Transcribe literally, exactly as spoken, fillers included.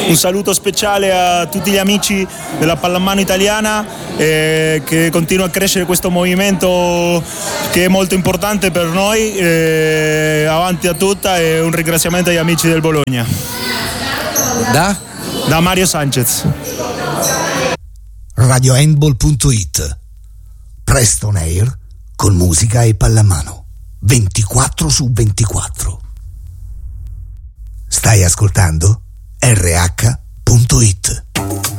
Un saluto speciale a tutti gli amici della pallamano italiana, eh, che continua a crescere questo movimento che è molto importante per noi, eh, avanti a tutta, e un ringraziamento agli amici del Bologna. Da? Da Mario Sanchez. radiohandball punto it. Presto on air con musica e pallamano ventiquattro su ventiquattro. Stai ascoltando R H punto it.